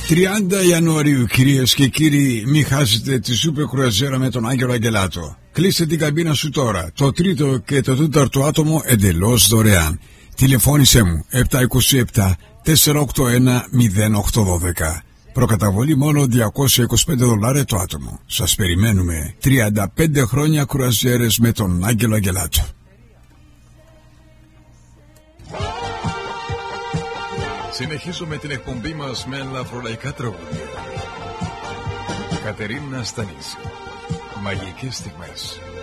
30 Ιανουαρίου, κυρίες και κύριοι, μην χάσετε τη σούπερ κρουαζιέρα με τον Άγγελο Αγγελάτο. Κλείστε την καμπίνα σου τώρα. Το τρίτο και το τέταρτο άτομο εντελώς δωρεάν. Τηλεφώνησέ μου 727 481 0812. Προκαταβολή μόνο $225 το άτομο. Σας περιμένουμε. 35 χρόνια κρουαζιέρες με τον Άγγελο Αγγελάτο. Συνεχίζουμε την εκπομπή μας με ελαφρολαϊκά τραγούδια. Κατερίνα Στανίση. Μαγικές στιγμές.